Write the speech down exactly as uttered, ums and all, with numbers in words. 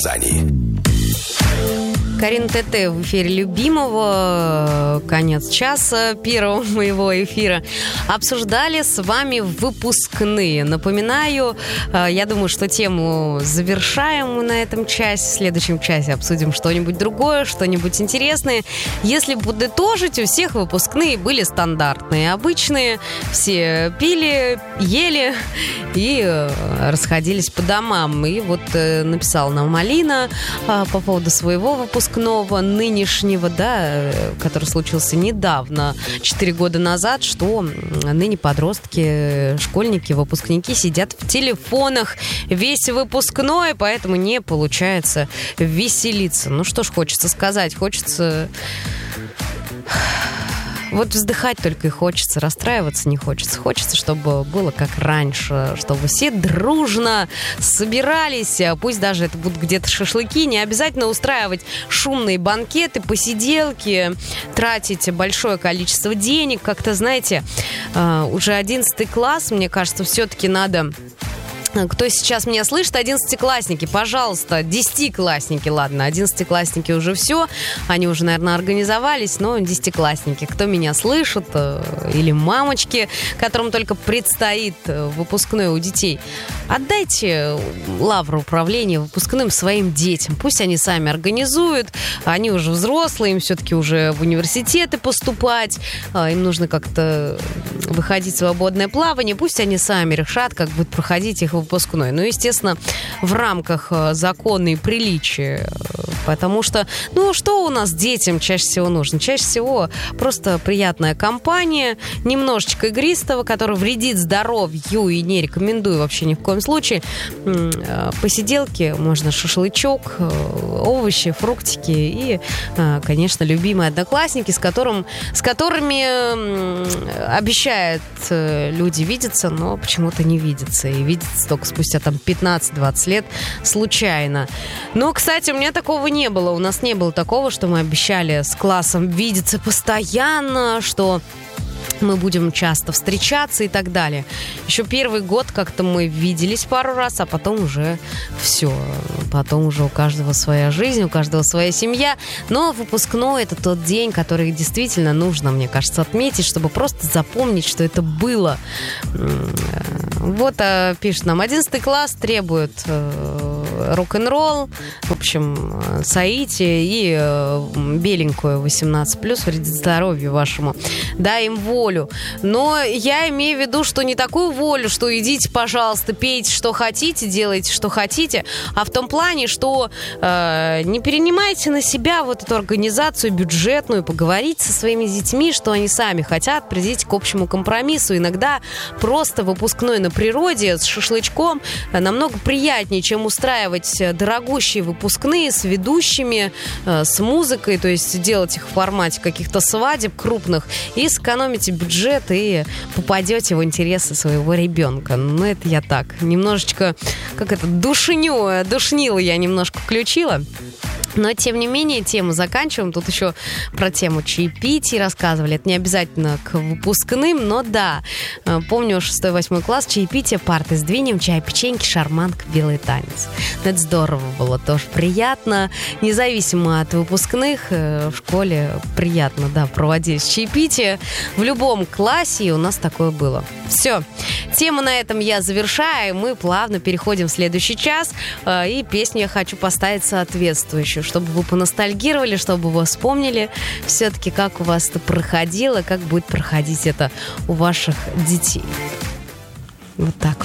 Казани. Карин ТТ в эфире любимого. Конец часа первого моего эфира. Обсуждали с вами выпускные. Напоминаю, я думаю, что тему завершаем мы на этом часе. В следующем часе обсудим что-нибудь другое, что-нибудь интересное. Если подытожить, у всех выпускные были стандартные, обычные. Все пили, ели и расходились по домам. И вот написала нам Алина по поводу своего выпускного нынешнего, да, который случился недавно, четыре года назад, что ныне подростки, школьники, выпускники сидят в телефонах весь выпускной, поэтому не получается веселиться. Ну что ж хочется сказать, хочется... Вот вздыхать только и хочется, расстраиваться не хочется. Хочется, чтобы было как раньше, чтобы все дружно собирались, пусть даже это будут где-то шашлыки, не обязательно устраивать шумные банкеты, посиделки, тратить большое количество денег. Как-то, знаете, уже одиннадцатый класс, мне кажется, все-таки надо... Кто сейчас меня слышит, одиннадцатиклассники, пожалуйста, десятиклассники, ладно, одиннадцатиклассники уже все, они уже, наверное, организовались, но десятиклассники, кто меня слышит, или мамочки, которым только предстоит выпускной у детей, отдайте лавру управления выпускным своим детям, пусть они сами организуют, они уже взрослые, им все-таки уже в университеты поступать, им нужно как-то выходить в свободное плавание, пусть они сами решат, как будет проходить их выпускной. Ну, естественно, в рамках закона и приличия. Потому что, ну, что у нас детям чаще всего нужно? Чаще всего просто приятная компания, немножечко игристого, который вредит здоровью и не рекомендую вообще ни в коем случае. Посиделки, можно шашлычок, овощи, фруктики и, конечно, любимые одноклассники, с, которым, с которыми обещают люди видеться, но почему-то не видятся. И видятся только спустя там пятнадцать-двадцать лет случайно. Но, кстати, у меня такого не было. У нас не было такого, что мы обещали с классом видеться постоянно, что мы будем часто встречаться и так далее. Еще первый год как-то мы виделись пару раз, а потом уже все. Потом уже у каждого своя жизнь, у каждого своя семья. Но выпускной — это тот день, который действительно нужно, мне кажется, отметить, чтобы просто запомнить, что это было. Вот а, пишет нам, одиннадцатый класс требует э, рок-н-ролл, в общем, саити и э, беленькую восемнадцать плюс, вредит здоровью вашему. Дай им волю. Но я имею в виду, что не такую волю, что идите, пожалуйста, пейте, что хотите, делайте, что хотите, а в том плане, что э, не перенимайте на себя вот эту организацию бюджетную, поговорите со своими детьми, что они сами хотят, придите к общему компромиссу. Иногда просто выпускной на природе с шашлычком намного приятнее, чем устраивать дорогущие выпускные с ведущими, э, с музыкой, то есть делать их в формате каких-то свадеб крупных, и сэкономите бюджет и попадете в интересы своего ребенка. Ну, это я так, немножечко, как это, душню, душнило я немножко включила. Но, тем не менее, тему заканчиваем. Тут еще про тему чаепитий рассказывали. Это не обязательно к выпускным, но да. Помню, шестой-восьмой класс, чаепитие, парты сдвинем, чай, печеньки, шарманка, белый танец. Это здорово было, тоже приятно. Независимо от выпускных, в школе приятно, да, проводились чаепития. В любом классе у нас такое было. Все. Тему на этом я завершаю. Мы плавно переходим в следующий час. И песню я хочу поставить соответствующую, чтобы вы поностальгировали, чтобы вы вспомнили все-таки, как у вас это проходило, как будет проходить это у ваших детей. Вот так